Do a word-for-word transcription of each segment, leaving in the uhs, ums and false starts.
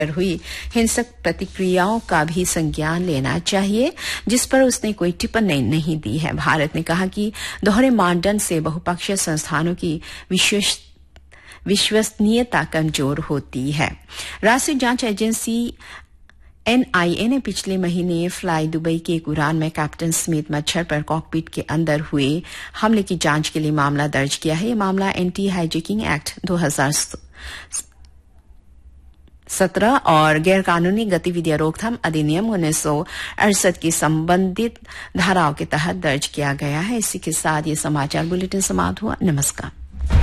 हुई हिंसक प्रतिक्रियाओं का भी संज्ञान लेना चाहिए, जिस पर उसने कोई टिप्पणी नहीं दी है। भारत ने कहा कि दोहरे मानदंड से बहुपक्षीय संस्थानों की विश्वस विश्वसनीयता कमजोर होती है। राष्ट्रीय जांच एजेंसी एन आई ए ने पिछले महीने फ्लाई दुबई के एक उड़ान में कैप्टन स्मिथ मच्छर पर कॉकपिट के अंदर हुए हमले की जांच के लिए मामला दर्ज किया है। यह मामला एंटी हाईजैकिंग एक्ट दो हज़ार सत्रह और गैरकानूनी गतिविधियां रोकथाम अधिनियम उन्नीस सौ अड़सठ की संबंधित धाराओं के तहत दर्ज किया गया है। इसी के साथ ये समाचार बुलेटिन समाप्त हुआ। नमस्कार।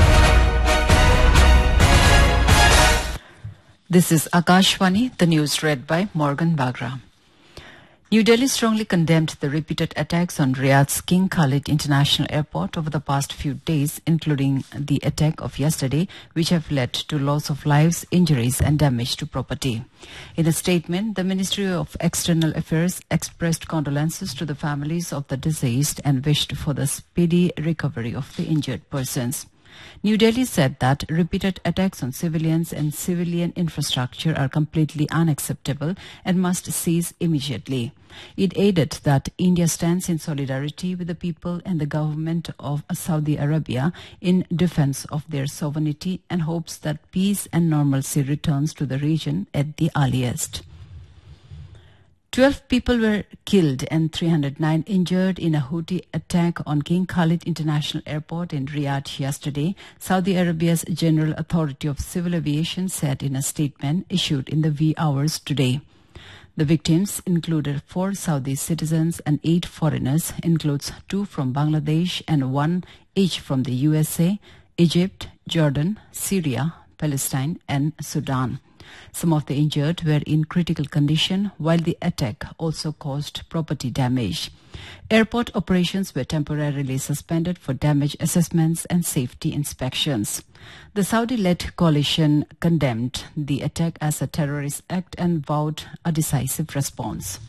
This is Akashvani, the news read by Morgan Bagra. New Delhi strongly condemned the repeated attacks on Riyadh's King Khalid International Airport over the past few days, including the attack of yesterday, which have led to loss of lives, injuries and damage to property. In a statement, the Ministry of External Affairs expressed condolences to the families of the deceased and wished for the speedy recovery of the injured persons. New Delhi said that repeated attacks on civilians and civilian infrastructure are completely unacceptable and must cease immediately. It added that India stands in solidarity with the people and the government of Saudi Arabia in defense of their sovereignty and hopes that peace and normalcy returns to the region at the earliest. Twelve people were killed and three hundred nine injured in a Houthi attack on King Khalid International Airport in Riyadh yesterday, Saudi Arabia's General Authority of Civil Aviation said in a statement issued in the wee hours today. The victims included four Saudi citizens and eight foreigners, includes two from Bangladesh and one each from the U S A, Egypt, Jordan, Syria, Palestine and Sudan. Some of the injured were in critical condition, while the attack also caused property damage. Airport operations were temporarily suspended for damage assessments and safety inspections. The Saudi-led coalition condemned the attack as a terrorist act and vowed a decisive response.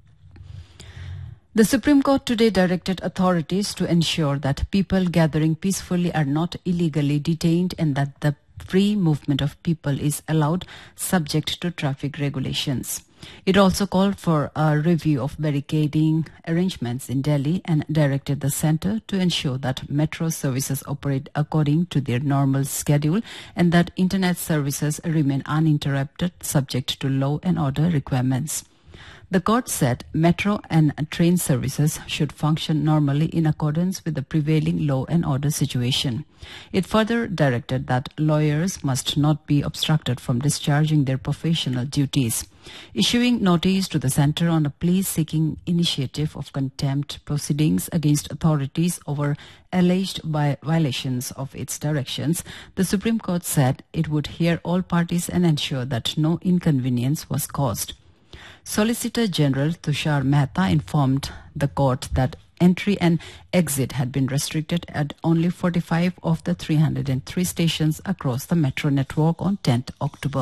The Supreme Court today directed authorities to ensure that people gathering peacefully are not illegally detained and that the free movement of people is allowed subject to traffic regulations. It also called for a review of barricading arrangements in Delhi and directed the centre to ensure that metro services operate according to their normal schedule and that internet services remain uninterrupted subject to law and order requirements. The court said metro and train services should function normally in accordance with the prevailing law and order situation. It further directed that lawyers must not be obstructed from discharging their professional duties. Issuing notice to the centre on a plea-seeking initiative of contempt proceedings against authorities over alleged violations of its directions, the Supreme Court said it would hear all parties and ensure that no inconvenience was caused. Solicitor General Tushar Mehta informed the court that entry and exit had been restricted at only forty-five of the three hundred three stations across the metro network on tenth October.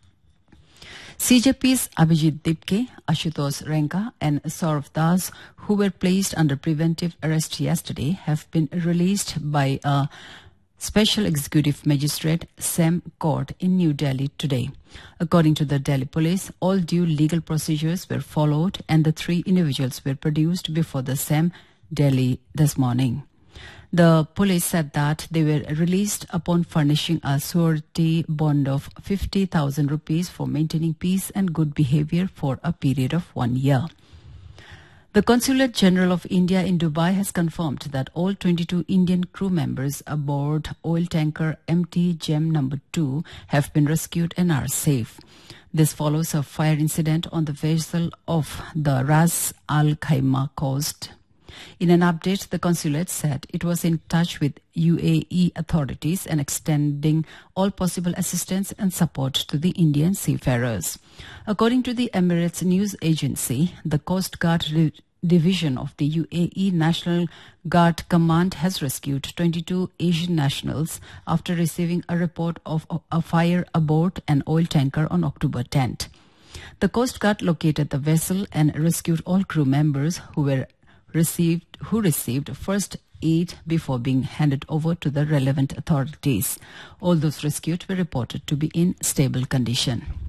C J P's Abhijit Dipke, Ashutosh Renka and Saurav Das, who were placed under preventive arrest yesterday, have been released by a Special Executive Magistrate S E M Court in New Delhi today. According to the Delhi police, all due legal procedures were followed and the three individuals were produced before the S E M Delhi this morning. The police said that they were released upon furnishing a surety bond of fifty thousand rupees for maintaining peace and good behavior for a period of one year. The Consulate General of India in Dubai has confirmed that all twenty-two Indian crew members aboard oil tanker M T Gem number two have been rescued and are safe. This follows a fire incident on the vessel of the Ras Al Khaimah coast. In an update, the consulate said it was in touch with U A E authorities and extending all possible assistance and support to the Indian seafarers. According to the Emirates news agency, the Coast Guard Division of the U A E National Guard Command has rescued twenty-two Asian nationals after receiving a report of a fire aboard an oil tanker on October tenth. The Coast Guard located the vessel and rescued all crew members who were received who received first aid before being handed over to the relevant authorities. All those rescued were reported to be in stable condition.